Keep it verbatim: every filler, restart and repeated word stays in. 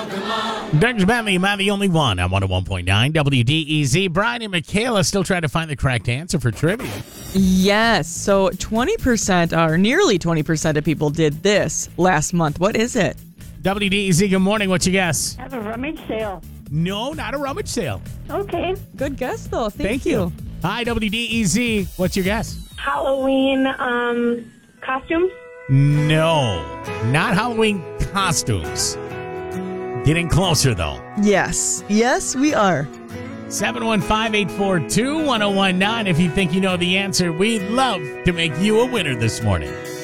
Doug's Bentley, am I the only one? I'm one oh one point nine W D E Z. Brian and Michaela still trying to find the correct answer for trivia. Yes. So twenty percent, or nearly twenty percent of people did this last month. What is it? W D E Z, good morning. What's your guess? Have a rummage sale. No, not a rummage sale. Okay. Good guess, though. Thank, Thank you. Hi, W D E Z. What's your guess? Halloween um, costumes. No, not Halloween costumes. Getting closer, though. Yes. Yes, we are. seven one five, eight four two, one oh one nine. If you think you know the answer, we'd love to make you a winner this morning.